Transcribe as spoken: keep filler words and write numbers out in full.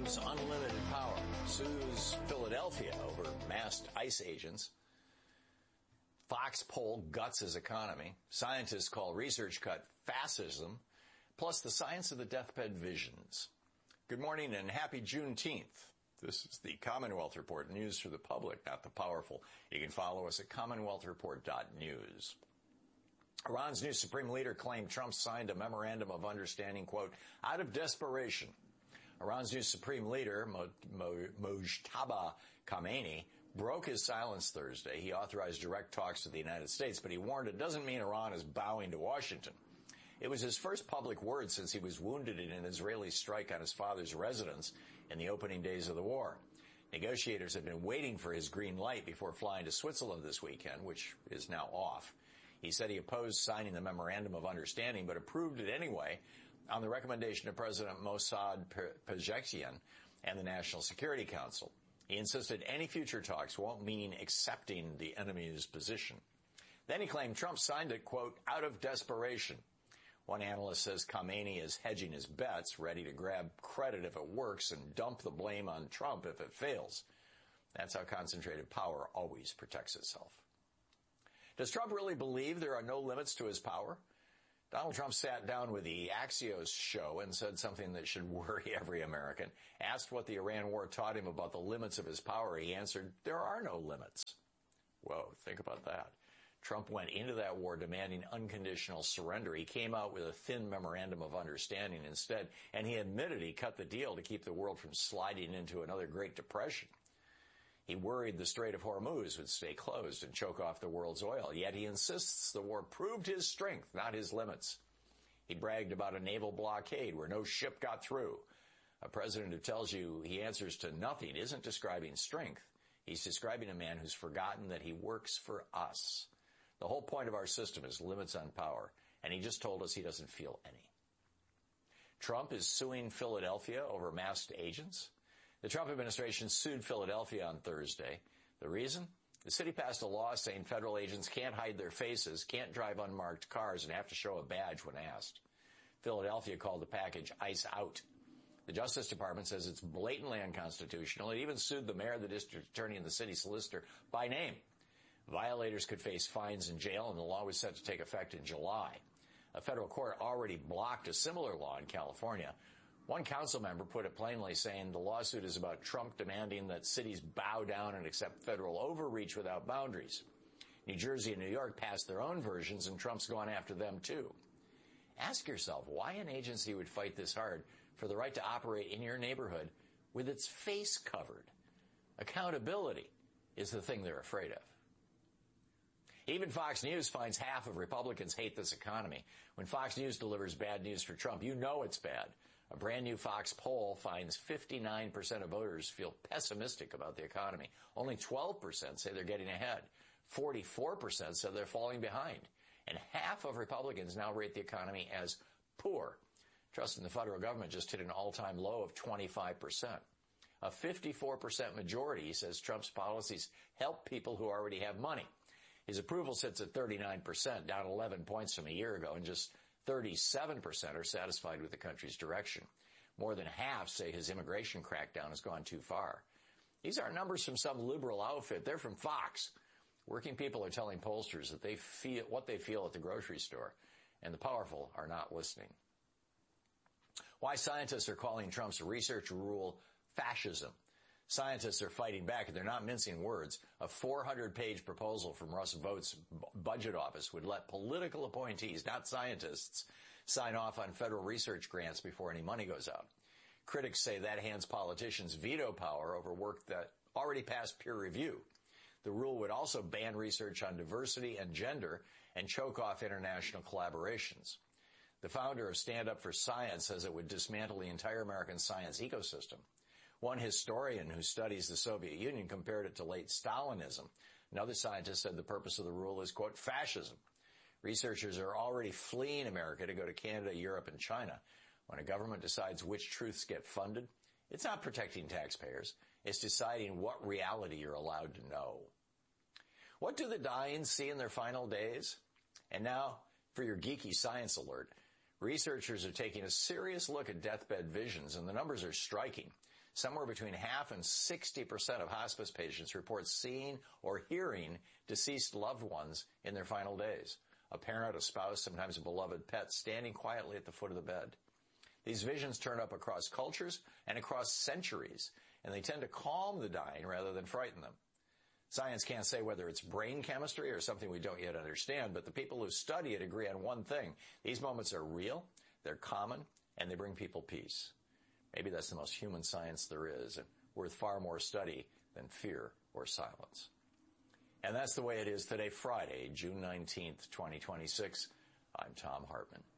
claims unlimited power, sues Philadelphia over masked ICE agents. Fox poll guts his economy. Scientists call research cut fascism. Plus the science of the deathbed visions. Good morning and happy Juneteenth. This is the Commonwealth Report, news for the public, not the powerful. You can follow us at commonwealth report dot news. Iran's new supreme leader claimed Trump signed a memorandum of understanding, quote, out of desperation. Iran's new supreme leader, Mo- Mo- Mojtaba Khamenei, broke his silence Thursday. He authorized direct talks to the United States, but he warned it doesn't mean Iran is bowing to Washington. It was his first public word since he was wounded in an Israeli strike on his father's residence in the opening days of the war. Negotiators have been waiting for his green light before flying to Switzerland this weekend, which is now off. He said he opposed signing the memorandum of understanding, but approved it anyway on the recommendation of President Mossad Pezeshkian and the National Security Council. He insisted any future talks won't mean accepting the enemy's position. Then he claimed Trump signed it, quote, out of desperation. One analyst says Khamenei is hedging his bets, ready to grab credit if it works and dump the blame on Trump if it fails. That's how concentrated power always protects itself. Does Trump really believe there are no limits to his power? Donald Trump sat down with the Axios show and said something that should worry every American. Asked what the Iran war taught him about the limits of his power, he answered, there are no limits. Whoa, think about that. Trump went into that war demanding unconditional surrender. He came out with a thin memorandum of understanding instead, and he admitted he cut the deal to keep the world from sliding into another Great Depression. He worried the Strait of Hormuz would stay closed and choke off the world's oil, yet he insists the war proved his strength, not his limits. He bragged about a naval blockade where no ship got through. A president who tells you he answers to nothing isn't describing strength. He's describing a man who's forgotten that he works for us. The whole point of our system is limits on power, and he just told us he doesn't feel any. Trump is suing Philadelphia over masked agents. The Trump administration sued Philadelphia on Thursday. The reason? The city passed a law saying federal agents can't hide their faces, can't drive unmarked cars, and have to show a badge when asked. Philadelphia called the package ICE out. The Justice Department says it's blatantly unconstitutional. It even sued the mayor, the district attorney, and the city solicitor by name. Violators could face fines and jail, and the law was set to take effect in July. A federal court already blocked a similar law in California. One council member put it plainly, saying the lawsuit is about Trump demanding that cities bow down and accept federal overreach without boundaries. New Jersey and New York passed their own versions, and Trump's gone after them, too. Ask yourself why an agency would fight this hard for the right to operate in your neighborhood with its face covered. Accountability is the thing they're afraid of. Even Fox News finds half of Republicans hate this economy. When Fox News delivers bad news for Trump, you know it's bad. A brand new Fox poll finds fifty-nine percent of voters feel pessimistic about the economy. Only twelve percent say they're getting ahead. forty-four percent say they're falling behind. And half of Republicans now rate the economy as poor. Trust in the federal government just hit an all-time low of twenty-five percent. A fifty-four percent majority says Trump's policies help people who already have money. His approval sits at thirty-nine percent, down eleven points from a year ago, and just thirty-seven percent are satisfied with the country's direction. More than half say his immigration crackdown has gone too far. These aren't numbers from some liberal outfit. They're from Fox. Working people are telling pollsters that they feel what they feel at the grocery store, and the powerful are not listening. Why scientists are calling Trump's research rule fascism. Scientists are fighting back, and they're not mincing words. A four hundred page proposal from Russ Vought's budget office would let political appointees, not scientists, sign off on federal research grants before any money goes out. Critics say that hands politicians veto power over work that already passed peer review. The rule would also ban research on diversity and gender and choke off international collaborations. The founder of Stand Up for Science says it would dismantle the entire American science ecosystem. One historian who studies the Soviet Union compared it to late Stalinism. Another scientist said the purpose of the rule is, quote, fascism. Researchers are already fleeing America to go to Canada, Europe, and China. When a government decides which truths get funded, it's not protecting taxpayers. It's deciding what reality you're allowed to know. What do the dying see in their final days? And now, for your geeky science alert, researchers are taking a serious look at deathbed visions, and the numbers are striking. somewhere between half and sixty percent of hospice patients report seeing or hearing deceased loved ones in their final days. A parent, a spouse, sometimes a beloved pet standing quietly at the foot of the bed. These visions turn up across cultures and across centuries, and they tend to calm the dying rather than frighten them. Science can't say whether it's brain chemistry or something we don't yet understand, but the people who study it agree on one thing. These moments are real, they're common, and they bring people peace. Maybe that's the most human science there is, and worth far more study than fear or silence. And that's the way it is today, Friday, June nineteenth, twenty twenty-six. I'm Thom Hartmann.